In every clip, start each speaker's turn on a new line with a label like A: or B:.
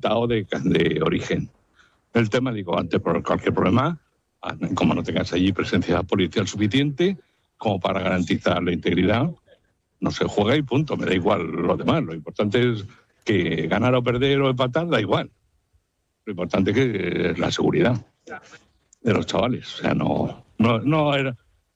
A: documentado de origen. El tema, digo, ante cualquier problema, como no tengas allí presencia policial suficiente como para garantizar la integridad, no se juega y punto, me da igual lo demás. Lo importante es que ganar o perder o empatar, da igual. Lo importante es la seguridad de los chavales. O sea, no era,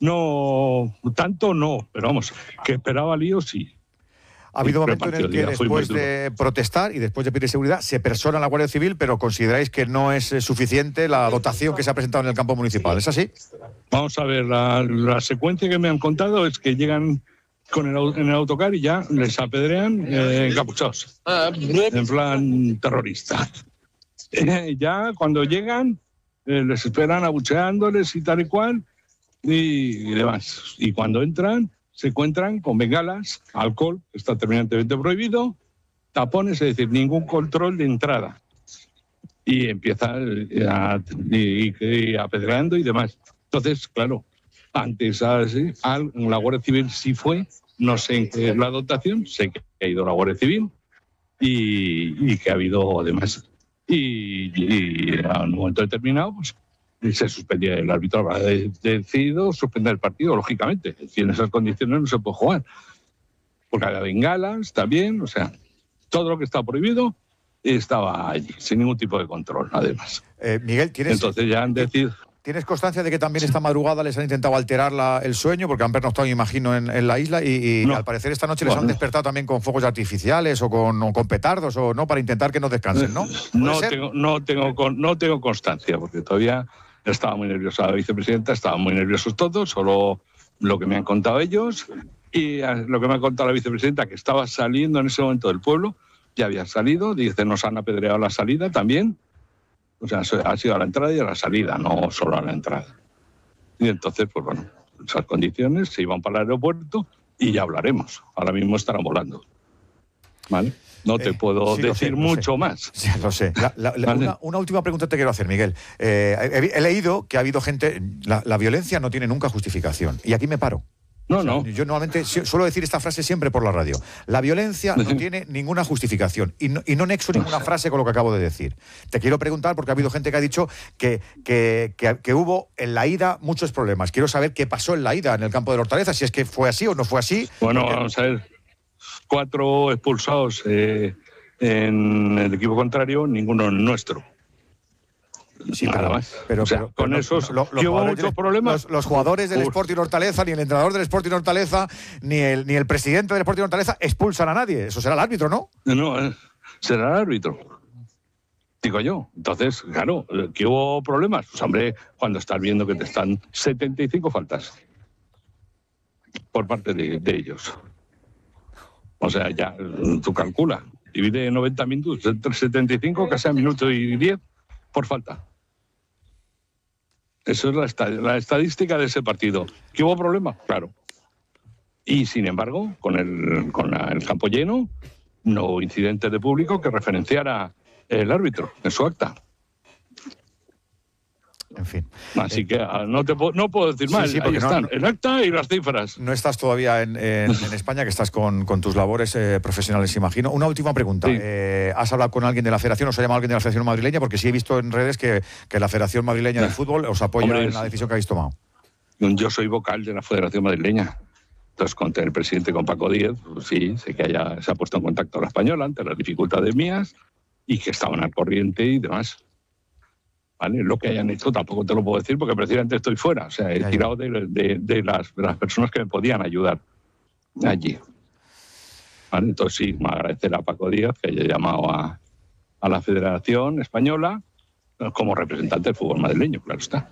A: tanto no, pero vamos, que esperaba lío, sí.
B: Ha habido momentos en el que después de protestar y después de pedir seguridad se persona la Guardia Civil, pero consideráis que no es suficiente la dotación que se ha presentado en el campo municipal. ¿Es así?
A: Vamos a ver, la secuencia que me han contado es que llegan en el autocar y ya les apedrean encapuchados, en plan terrorista. Ya cuando llegan les esperan abucheándoles y tal y cual y demás. Y cuando entran se encuentran con bengalas, alcohol, que está terminantemente prohibido, tapones, es decir, ningún control de entrada. Y empieza apedreando y demás. Entonces, claro, antes la Guardia Civil sí fue, no sé en qué es la dotación, sé que ha ido la Guardia Civil y que ha habido además. Y a un momento determinado, pues, se suspendía el árbitro, ha decidido suspender el partido, lógicamente. Es decir, en esas condiciones no se puede jugar. Porque había bengalas también, o sea, todo lo que estaba prohibido estaba allí, sin ningún tipo de control, además.
B: Miguel,
A: entonces ya han decidido...
B: ¿Tienes constancia de que también esta madrugada les han intentado alterar el sueño? Porque han pernoctado, imagino, en la isla y no. Al parecer esta noche les han despertado también con fuegos artificiales o con petardos o no, para intentar que no descansen, ¿no?
A: No tengo constancia, porque todavía estaba muy nerviosa la vicepresidenta, estaban muy nerviosos todos, solo lo que me han contado ellos y lo que me ha contado la vicepresidenta, que estaba saliendo en ese momento del pueblo, ya había salido, dice, nos han apedreado la salida también. O sea, ha sido a la entrada y a la salida, no solo a la entrada. Y entonces, pues bueno, esas condiciones se iban para el aeropuerto y ya hablaremos. Ahora mismo estarán volando. ¿Vale? No te puedo decir mucho más.
B: Sí, lo sé. Una última pregunta te quiero hacer, Miguel. He leído que ha habido gente... La violencia no tiene nunca justificación. Y aquí me paro.
A: No.
B: Yo normalmente suelo decir esta frase siempre por la radio. La violencia no tiene ninguna justificación y no nexo ninguna frase con lo que acabo de decir. Te quiero preguntar, porque ha habido gente que ha dicho que hubo en la ida muchos problemas. Quiero saber qué pasó en la ida, en el campo de la Hortaleza, si es que fue así o no fue así.
A: Bueno, vamos a ver. 4 expulsados en el equipo contrario, ninguno nuestro.
B: Sí,
A: nada más.
B: Pero
A: con esos hubo muchos problemas.
B: Los jugadores del Sporting Hortaleza, ni el entrenador del Sporting Hortaleza, ni el presidente del Sporting Hortaleza expulsan a nadie. Eso será el árbitro, ¿no?
A: No, será el árbitro. Digo yo. Entonces, claro, ¿que hubo problemas? Pues hombre, cuando estás viendo que te están 75 faltas por parte de ellos. O sea, ya tú calcula. Divide 90 minutos entre 75, casi a minuto y 10 por falta. Eso es la estadística de ese partido. ¿Que hubo problemas? Claro. Y sin embargo, con el campo lleno, no hubo incidentes de público que referenciara el árbitro en su acta.
B: En fin.
A: Así que no puedo decir más.
B: Sí,
A: ahí están, el acta y las cifras.
B: No estás todavía en España, que estás con tus labores profesionales, imagino. Una última pregunta. Sí. ¿Has hablado con alguien de la Federación? ¿Os ha llamado alguien de la Federación Madrileña? Porque sí he visto en redes que la Federación Madrileña de Fútbol os apoya en la decisión que habéis tomado.
A: Yo soy vocal de la Federación Madrileña. Entonces, con el presidente, con Paco Díez, pues sí, sé que se ha puesto en contacto con la española ante las dificultades mías y que estaban al corriente y demás. ¿Vale? Lo que hayan hecho tampoco te lo puedo decir porque precisamente estoy fuera. O sea, he tirado de las personas que me podían ayudar allí. ¿Vale? Entonces sí, me agradecerá a Paco Díaz que haya llamado a la Federación Española como representante del fútbol madrileño, claro está.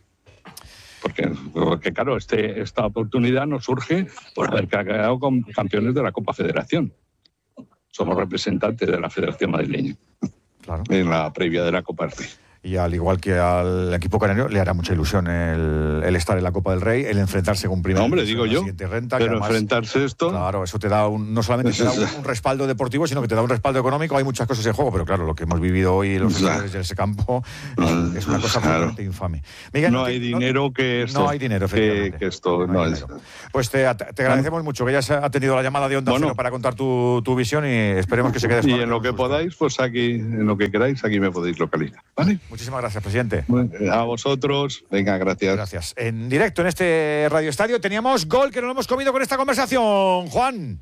A: Porque claro, esta oportunidad nos surge por haber quedado con campeones de la Copa Federación. Somos representantes de la Federación Madrileña.
B: Claro.
A: En la previa de la Copa del Rey.
B: y al igual que al equipo canario le hará mucha ilusión el estar en la Copa del Rey, el enfrentarse con Primera
A: Hombre, digo yo,
B: renta,
A: pero
B: además,
A: enfrentarse esto...
B: Claro, eso te da no solamente te da un respaldo deportivo, sino que te da un respaldo económico. Hay muchas cosas en juego, pero claro, lo que hemos vivido hoy en los sectores de ese campo es una cosa absolutamente infame. Miguel,
A: no hay dinero que esto.
B: No hay dinero, efectivamente.
A: Que esto no es.
B: Pues te agradecemos mucho que hayas atendido la llamada de Onda Cero para contar tu visión y esperemos que se quede.
A: Y en lo que podáis, pues aquí, en lo que queráis, aquí me podéis localizar. ¿Vale?
B: Muchísimas gracias, presidente.
A: A vosotros. Venga, gracias.
B: Gracias. En directo en este Radio Estadio teníamos gol que nos lo hemos comido con esta conversación. Juan.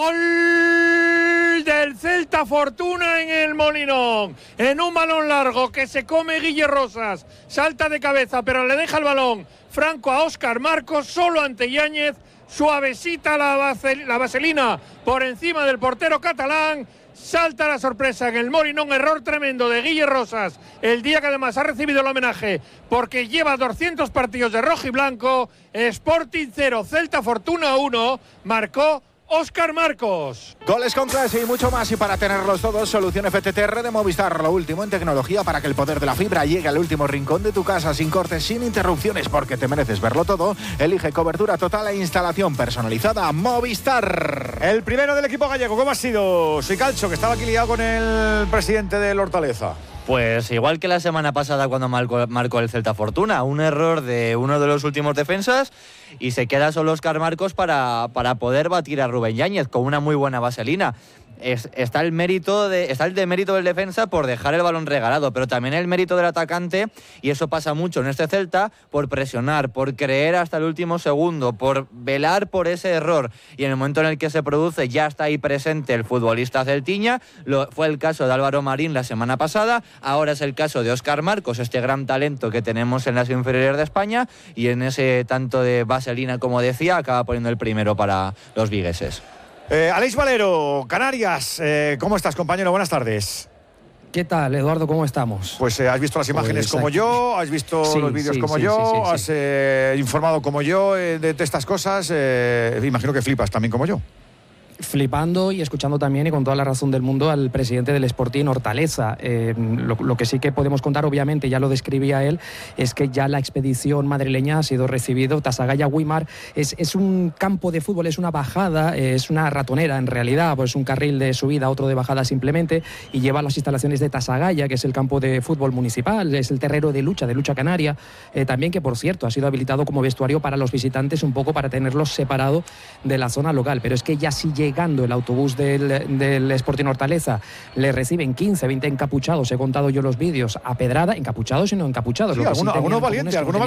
C: Gol del Celta Fortuna en el Molinón. En un balón largo que se come Guille Rosas. Salta de cabeza, pero le deja el balón Franco a Óscar Marcos, solo ante Yáñez. Suavecita la vaselina por encima del portero catalán. Salta la sorpresa en el Molinón, error tremendo de Guille Rosas, el día que además ha recibido el homenaje porque lleva 200 partidos de rojo y blanco. Sporting 0, Celta Fortuna 1, marcó Óscar Marcos.
D: Goles con clase y mucho más, y para tenerlos todos, solución FTTR de Movistar, lo último en tecnología para que el poder de la fibra llegue al último rincón de tu casa, sin cortes, sin interrupciones, porque te mereces verlo todo. Elige cobertura total e instalación personalizada Movistar.
B: El primero del equipo gallego, ¿cómo ha sido? Soy Calcho, que estaba aquí liado con el presidente del Hortaleza.
E: Pues igual que la semana pasada cuando marcó el Celta Fortuna, un error de uno de los últimos defensas y se queda solo Óscar Marcos para poder batir a Rubén Yáñez con una muy buena vaselina. Está el mérito del defensa por dejar el balón regalado, pero también el mérito del atacante, y eso pasa mucho en este Celta, por presionar, por creer hasta el último segundo, por velar por ese error, y en el momento en el que se produce ya está ahí presente el futbolista celtiña. Fue el caso de Álvaro Marín la semana pasada, ahora es el caso de Óscar Marcos, este gran talento que tenemos en las inferiores de España, y en ese tanto de vaselina, como decía, acaba poniendo el primero para los vigueses.
B: Aleix Valero, Canarias, ¿cómo estás, compañero? Buenas tardes.
F: ¿Qué tal, Eduardo? ¿Cómo estamos?
B: Pues has visto las imágenes como yo, has visto los vídeos como yo, has informado como yo de estas cosas. Imagino que flipas también como yo.
F: Flipando y escuchando también, y con toda la razón del mundo, al presidente del Sporting Hortaleza. Lo que sí que podemos contar, obviamente, ya lo describía él, es que ya la expedición madrileña ha sido recibido. Tasagaya-Güímar es un campo de fútbol, es una bajada, es una ratonera en realidad, pues un carril de subida, otro de bajada simplemente, y lleva las instalaciones de Tasagaya, que es el campo de fútbol municipal, es el terreno de lucha canaria, también, que por cierto ha sido habilitado como vestuario para los visitantes, un poco para tenerlos separado de la zona local. Pero es que ya sí llegando el autobús del Sporting Hortaleza, le reciben 15, 20 encapuchados, he contado yo los vídeos, a pedrada, encapuchados y no encapuchados.
B: Sí, algunos valientes, algunos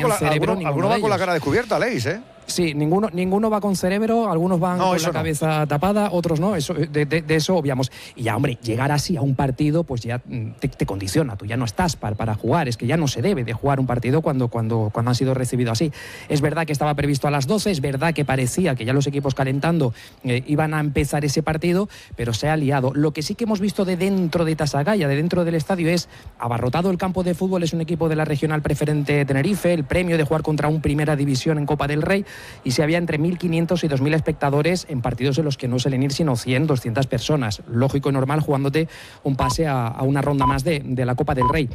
B: va con la cara descubierta, Aleix, ¿eh?
F: Sí, ninguno va con cerebro, algunos van con la cabeza tapada, otros no, eso, de eso obviamos. Y ya, hombre, llegar así a un partido, pues ya te condiciona, tú ya no estás para jugar, es que ya no se debe de jugar un partido cuando han sido recibidos así. Es verdad que estaba previsto a las 12, es verdad que parecía que ya los equipos calentando iban a empezar ese partido, pero se ha liado. Lo que sí que hemos visto de dentro de Tasagaya, de dentro del estadio, es abarrotado el campo de fútbol, es un equipo de la regional preferente Tenerife, el premio de jugar contra un Primera División en Copa del Rey, y si había entre 1.500 y 2.000 espectadores en partidos en los que no suelen ir sino 100, 200 personas. Lógico y normal, jugándote un pase a una ronda más de la Copa del Rey.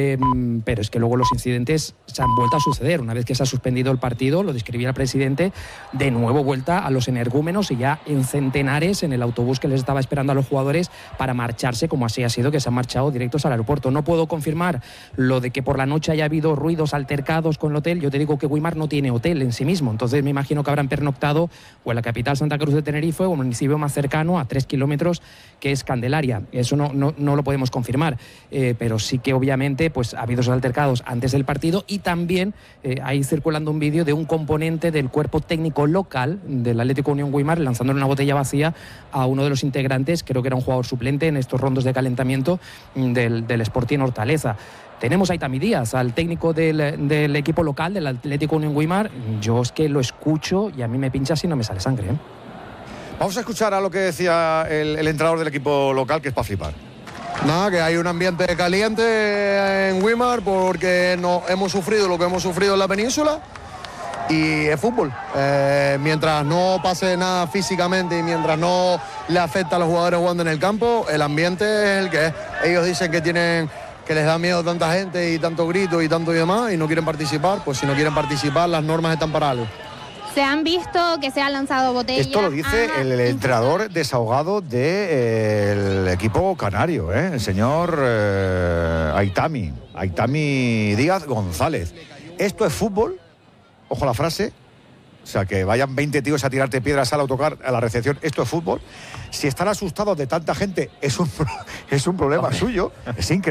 F: Pero es que luego los incidentes se han vuelto a suceder. Una vez que se ha suspendido el partido, lo describía el presidente, de nuevo vuelta a los energúmenos y ya en centenares en el autobús que les estaba esperando a los jugadores para marcharse, como así ha sido, que se han marchado directos al aeropuerto. No puedo confirmar lo de que por la noche haya habido ruidos altercados con el hotel. Yo te digo que Güímar no tiene hotel en sí mismo, entonces me imagino que habrán pernoctado o en la capital Santa Cruz de Tenerife o en un municipio más cercano a 3 kilómetros, que es Candelaria. Eso no lo podemos confirmar, pero sí que obviamente pues ha habido esos altercados antes del partido, y también hay circulando un vídeo de un componente del cuerpo técnico local del Atlético Unión Güímar lanzándole una botella vacía a uno de los integrantes, creo que era un jugador suplente en estos rondos de calentamiento del Sporting Hortaleza. Tenemos a Itami Díaz, al técnico del equipo local del Atlético Unión Güímar. Yo es que lo escucho y a mí me pincha si no me sale sangre, ¿eh?
B: Vamos a escuchar a lo que decía el entrenador del equipo local, que es para flipar.
G: Nada, que hay un ambiente caliente en Güímar porque hemos sufrido lo que hemos sufrido en la península, y es fútbol. Mientras no pase nada físicamente y mientras no le afecta a los jugadores jugando en el campo, el ambiente es el que es. Ellos dicen que tienen que les da miedo tanta gente y tanto grito y tanto y demás y no quieren participar. Pues si no quieren participar, las normas están para algo.
H: Se han visto que se han lanzado botellas.
B: Esto lo dice el entrenador desahogado del equipo canario, el señor Aitami Díaz González. Esto es fútbol, ojo la frase, o sea, que vayan 20 tíos a tirarte piedras al autocar a la recepción, esto es fútbol. Si están asustados de tanta gente, es un problema suyo, es increíble.